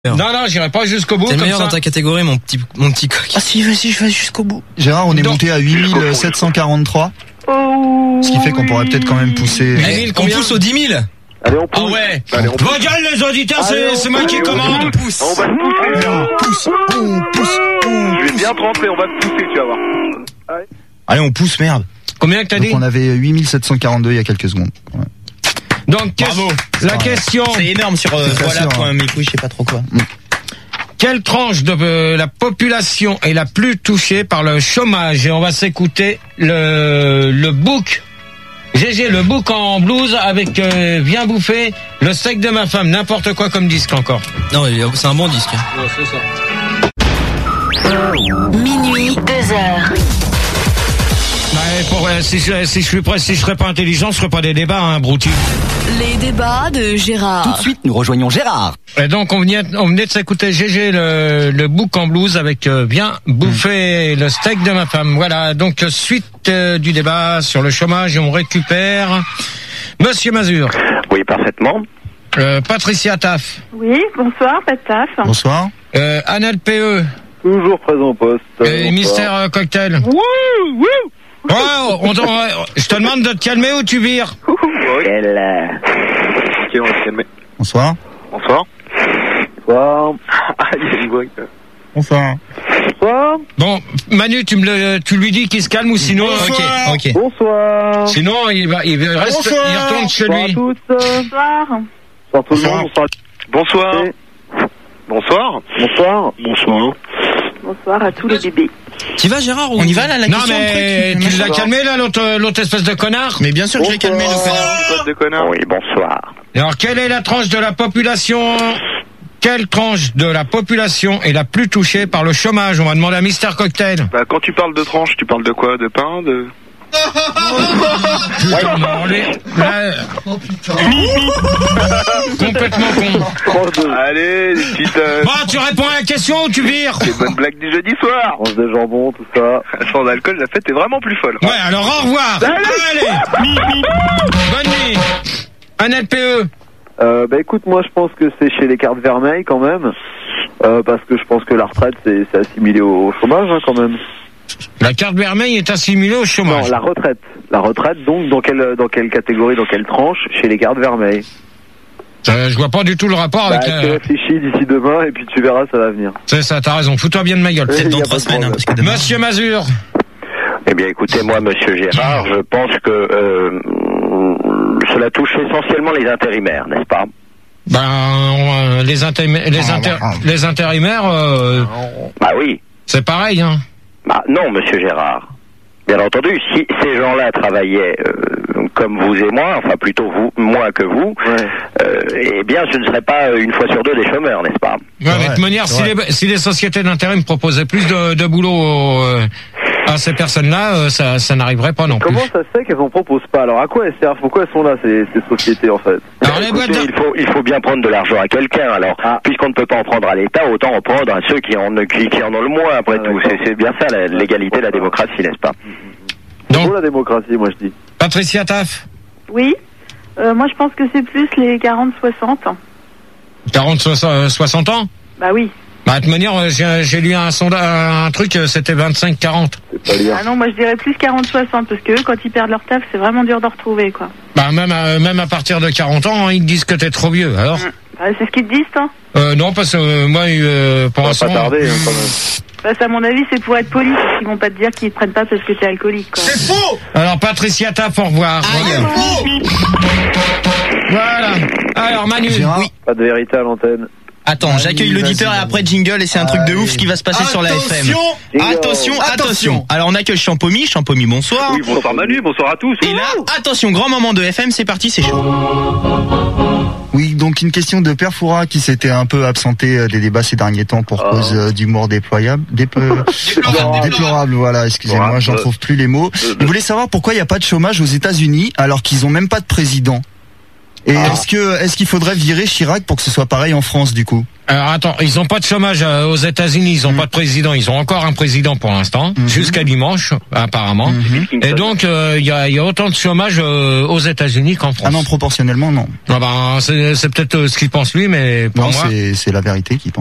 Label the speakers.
Speaker 1: Non, j'irai pas jusqu'au bout.
Speaker 2: T'es le
Speaker 1: comme
Speaker 2: meilleur
Speaker 1: ça.
Speaker 2: dans ta catégorie, mon petit coq.
Speaker 3: Ah si, vas-y, je vais jusqu'au bout.
Speaker 4: Gérard, on est monté à 8743. Ce qui fait qu'on pourrait peut-être quand même pousser.
Speaker 2: On pousse aux 10 000.
Speaker 5: Allez, on pousse.
Speaker 1: Ah ouais.
Speaker 5: Allez, on pousse.
Speaker 1: Vos gueules, les auditeurs,
Speaker 5: Allez,
Speaker 1: c'est moi qui commande.
Speaker 5: On va te pousser. Je vais bien tremper, on va te pousser, tu vas voir.
Speaker 3: Allez, on pousse, merde.
Speaker 1: Combien que t'as
Speaker 4: Donc
Speaker 1: dit?
Speaker 4: on avait 8742 il y a quelques secondes. Ouais.
Speaker 1: Donc, la question.
Speaker 3: C'est énorme sur
Speaker 4: voilà,
Speaker 3: point je sais pas trop quoi.
Speaker 1: Quelle tranche de la population est la plus touchée par le chômage? Et on va s'écouter le book. GG, le book en blues avec Viens bouffer le steak de ma femme. N'importe quoi comme disque encore.
Speaker 2: Non, c'est un bon disque.
Speaker 1: Non, c'est ça.
Speaker 6: Minuit, 2h.
Speaker 1: Si je serais pas intelligent, ce serait pas des débats, hein, Brouti.
Speaker 6: Les débats de Gérard.
Speaker 3: Tout de suite, nous rejoignons Gérard.
Speaker 1: Et donc, on venait de s'écouter GG, le book en blues avec Viens bouffer le steak de ma femme. Voilà. Donc, suite du débat sur le chômage et on récupère Monsieur Mazur.
Speaker 5: Oui, parfaitement.
Speaker 1: Patricia Taff.
Speaker 7: Oui, bonsoir, Pataf.
Speaker 4: Bonsoir.
Speaker 1: Annette PE.
Speaker 5: Toujours présent au poste.
Speaker 1: Mystère Cocktail. Oh, je te demande de te calmer ou tu vires.
Speaker 5: Ok, on va se calmer.
Speaker 4: Bonsoir.
Speaker 5: Bonsoir. Bonsoir. Ah, il y a une voix.
Speaker 4: Bonsoir.
Speaker 5: Bonsoir.
Speaker 1: Bon, Manu, tu lui dis qu'il se calme ou sinon.
Speaker 2: Ok.
Speaker 5: Bonsoir.
Speaker 1: Sinon, il retourne chez lui.
Speaker 5: Bonsoir à tous.
Speaker 7: Bonsoir.
Speaker 5: Bonsoir tout le monde. Bonsoir. Bonsoir. Bonsoir. Bonsoir.
Speaker 7: Bonsoir à tous les bébés.
Speaker 2: Tu vas, Gérard, ou...
Speaker 3: On y va là, la
Speaker 1: Non,
Speaker 3: question
Speaker 1: mais tu l'as calmé là, l'autre espèce de connard?
Speaker 3: Mais bien sûr que j'ai calmé le connard.
Speaker 5: Oui, bonsoir.
Speaker 1: Alors, quelle est la tranche de la population? Quelle tranche de la population est la plus touchée par le chômage? On va demander à Mister Cocktail.
Speaker 5: Bah, quand tu parles de tranche, tu parles de quoi? De pain? De...
Speaker 1: Putain, complètement con.
Speaker 5: Allez, les petites...
Speaker 1: Bon, tu réponds à la question ou tu vires?
Speaker 5: Les bonnes blagues du jeudi soir. Tranche de jambon, tout ça. Sans alcool, la fête est vraiment plus folle.
Speaker 1: Ouais, alors au revoir. Allez. Bonne nuit. Annette PE.
Speaker 5: Bah écoute, moi je pense que c'est chez les cartes vermeilles quand même. Parce que je pense que la retraite c'est assimilé au chômage hein, quand même.
Speaker 1: La carte vermeille est assimilée au chômage.
Speaker 5: Non, la retraite. La retraite, donc, dans quelle catégorie, dans quelle tranche? Chez les cartes vermeilles.
Speaker 1: Je vois pas du tout le rapport avec
Speaker 5: Tu réfléchis d'ici demain, et puis tu verras, ça va venir.
Speaker 1: C'est ça, t'as raison. Fous-toi bien de ma gueule.
Speaker 3: Peut-être dans 3 semaines, parce que demain...
Speaker 1: Monsieur Mazur.
Speaker 8: Eh bien, écoutez, moi, monsieur Gérard, je pense que cela touche essentiellement les intérimaires, n'est-ce pas?
Speaker 1: Les intérimaires,
Speaker 8: Bah oui.
Speaker 1: c'est pareil, hein.
Speaker 8: Bah non, monsieur Gérard. Bien entendu, si ces gens-là travaillaient comme vous et moi, enfin plutôt vous, moins que vous, eh bien ce ne serait pas une fois sur deux des chômeurs, n'est-ce pas?
Speaker 1: Ouais, mais de toute manière, si les sociétés d'intérim proposaient plus de boulot à ces personnes-là, ça n'arriverait pas non plus.
Speaker 5: Comment ça se fait qu'elles en proposent pas? Alors à quoi elles servent? Pourquoi elles sont là ces sociétés en fait?
Speaker 1: Alors,
Speaker 8: écoutez, il faut bien prendre de l'argent à quelqu'un. Alors puisqu'on ne peut pas en prendre à l'État, autant en prendre à ceux qui en ont le moins après tout. C'est bien ça l'égalité, la démocratie, n'est-ce pas?
Speaker 5: C'est beau la démocratie, moi je dis.
Speaker 1: Patricia Taff.
Speaker 7: Oui. Moi je pense que c'est plus les 40-60.
Speaker 1: 40-60 ans?
Speaker 7: Bah oui.
Speaker 1: Bah, de toute manière, j'ai lu un truc, c'était 25-40.
Speaker 7: Ah non, moi je dirais plus 40-60 parce que eux, quand ils perdent leur taf, c'est vraiment dur de retrouver quoi.
Speaker 1: Bah même à partir de 40 ans, hein, ils te disent que t'es trop vieux. Alors
Speaker 7: Bah, c'est ce qu'ils te disent, toi?
Speaker 1: Non, parce que moi, pour l'instant...
Speaker 5: Ça va pas tarder, hein, quand même.
Speaker 7: Bah, à mon avis, c'est pour être poli, parce qu'ils vont pas te dire qu'ils te prennent pas parce que t'es alcoolique, quoi.
Speaker 1: C'est faux! Alors, Patricia Taff, au revoir. Voilà. Alors, Manu.
Speaker 3: Oui.
Speaker 5: Pas de vérité à l'antenne.
Speaker 3: Attends, j'accueille l'auditeur et après jingle et c'est un truc de ouf ce qui va se passer sur la FM. Attention. Alors on accueille Champomy, bonsoir.
Speaker 5: Oui, bonsoir Manu, bonsoir à tous.
Speaker 3: Et là, attention, grand moment de FM, c'est parti, c'est chaud.
Speaker 4: Oui, donc une question de Père Foura qui s'était un peu absenté des débats ces derniers temps pour cause d'humour déplorable, voilà, excusez-moi, j'en trouve plus les mots. Il voulait savoir pourquoi il n'y a pas de chômage aux États-Unis alors qu'ils ont même pas de président. Et est-ce qu'il faudrait virer Chirac pour que ce soit pareil en France du coup?
Speaker 1: Alors attends, ils ont pas de chômage aux États-Unis, ils ont pas de président, ils ont encore un président pour l'instant, jusqu'à dimanche apparemment. Et donc il y a autant de chômage aux États-Unis qu'en France.
Speaker 4: Ah non, proportionnellement non.
Speaker 1: Ah ben c'est peut-être ce qu'il pense lui, mais pour moi
Speaker 4: c'est la vérité qu'il pense.